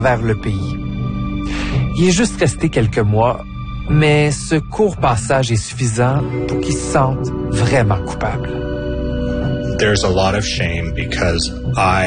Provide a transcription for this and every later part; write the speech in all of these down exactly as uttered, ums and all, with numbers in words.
vers le pays. Il est juste resté quelques mois, mais ce court passage est suffisant pour qu'il se sente vraiment coupable. There's a lot of shame because I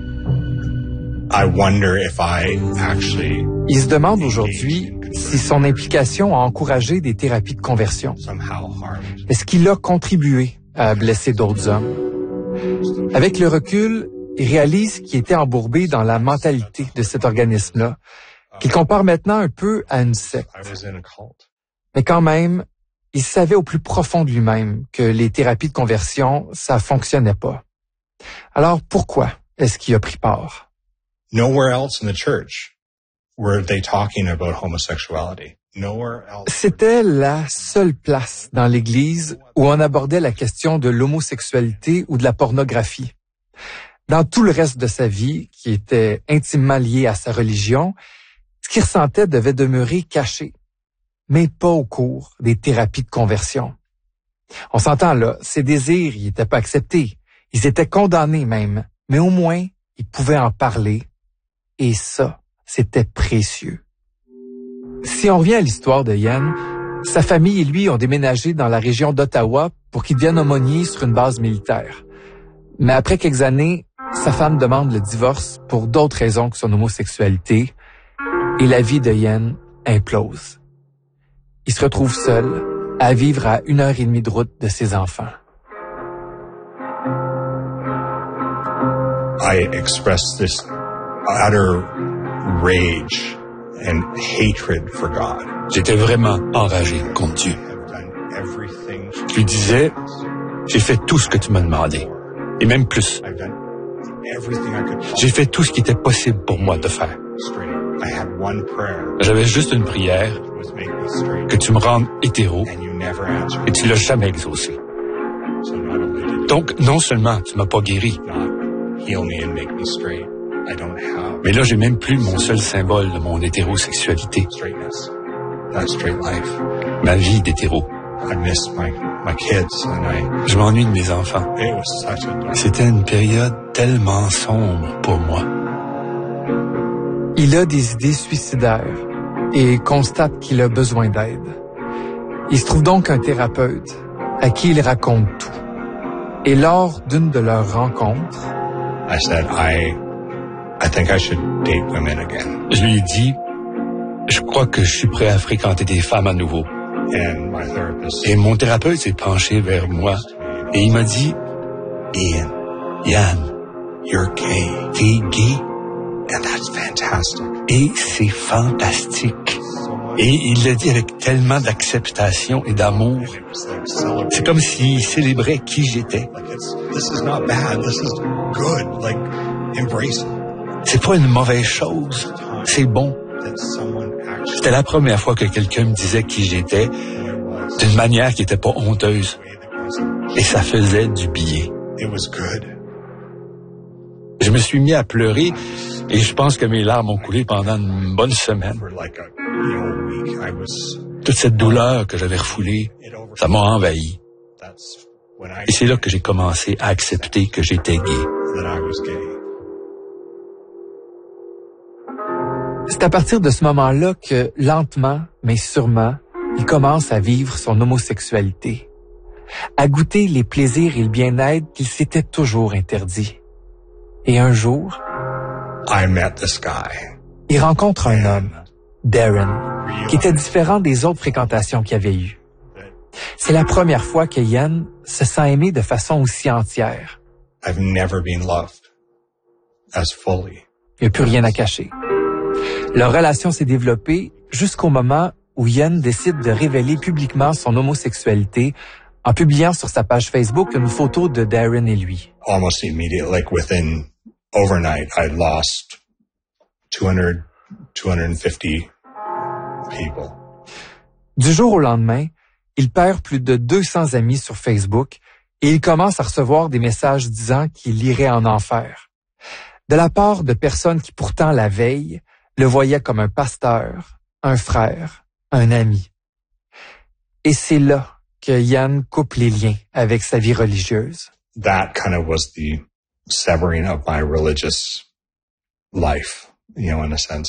I wonder if I actually Il se demande aujourd'hui si son implication a encouragé des thérapies de conversion. somehow harmed. Est-ce qu'il a contribué à blesser d'autres hommes? Avec le recul, il réalise qu'il était embourbé dans la mentalité de cet organisme-là, qu'il compare maintenant un peu à une secte. I was in a cult. Mais quand même, il savait au plus profond de lui-même que les thérapies de conversion, ça fonctionnait pas. Alors pourquoi est-ce qu'il a pris part? Nowhere else in the church were they talking about homosexuality. Nowhere else. C'était la seule place dans l'Église où on abordait la question de l'homosexualité ou de la pornographie. Dans tout le reste de sa vie, qui était intimement lié à sa religion, ce qu'il ressentait devait demeurer caché, mais pas au cours des thérapies de conversion. On s'entend là, ses désirs ils n'étaient pas acceptés, ils étaient condamnés même, mais au moins, il pouvait en parler, et ça, c'était précieux. Si on revient à l'histoire de Yann, sa famille et lui ont déménagé dans la région d'Ottawa pour qu'il devienne aumônier sur une base militaire. Mais après quelques années, sa femme demande le divorce pour d'autres raisons que son homosexualité, et la vie de Yann implose. Il se retrouve seul, à vivre à une heure et demie de route de ses enfants. I expressed this utter rage and hatred for God. J'étais vraiment enragé contre Dieu. I've done everything. Je lui disais, j'ai fait tout ce que tu m'as demandé, et même plus. I've done everything I could. J'ai fait tout ce qui était possible pour moi de faire. Straight. I had one prayer. J'avais juste une prière, It was make me straight. que tu me rendes hétéro, And you never answered. et tu l'as jamais exaucé. So not only did you Donc, non seulement tu m'as pas guéri, not heal me and make me straight, I don't have mais là, j'ai même plus mon seul symbole de mon hétérosexualité, straightness. That straight life. ma vie d'hétéro. I miss my my kids and I. Je m'ennuie de mes enfants. It was such a dark. C'était une période tellement sombre pour moi. Il a des idées suicidaires et constate qu'il a besoin d'aide. Il se trouve donc un thérapeute à qui il raconte tout. Et lors d'une de leurs rencontres, I said I I think I should date women again. Je lui ai dit, je crois que je suis prêt à fréquenter des femmes à nouveau. And my therapist Et mon thérapeute s'est penché vers moi et il m'a dit, Ian, Yann, you're gay t'es gay and that's fantastic. et c'est fantastique. Et il l'a dit avec tellement d'acceptation et d'amour. It was like celebrating. C'est comme s'il célébrait qui j'étais. Like it's this is not bad. This is good. Like embrace it. C'est pas une mauvaise chose. C'est bon. That someone actually C'était la première fois que quelqu'un me disait qui j'étais who I was. d'une manière qui était pas honteuse. The way that was. Et ça faisait du bien. It was good. Je me suis mis à pleurer et je pense que mes larmes ont coulé pendant une bonne semaine. For like a you know week, I was. Toute cette douleur que j'avais refoulée, It over. ça m'a envahi. That's when I Et c'est là que j'ai commencé à accepter que j'étais gay. that I was gay. c'est à partir de ce moment-là que, lentement, mais sûrement, il commence à vivre son homosexualité, à goûter les plaisirs et le bien-être qu'il s'était toujours interdit. Et un jour, I met this guy. il rencontre un homme, Darren, qui était différent des autres fréquentations qu'il avait eues. C'est la première fois que Yann se sent aimé de façon aussi entière. I've never been loved as fully. Il n'y a plus rien à cacher. Leur relation s'est développée jusqu'au moment où Yann décide de révéler publiquement son homosexualité en publiant sur sa page Facebook une photo de Darren et lui. Almost immediately, like within overnight, I lost two hundred, two hundred fifty people. Du jour au lendemain, il perd plus de deux cents amis sur Facebook et il commence à recevoir des messages disant qu'il irait en enfer. De la part de personnes qui pourtant la veille le voyaient comme un pasteur, un frère, un ami. Et c'est là que Yann coupe les liens avec sa vie religieuse. That kind of was the severing of my religious life, you know, in a sense.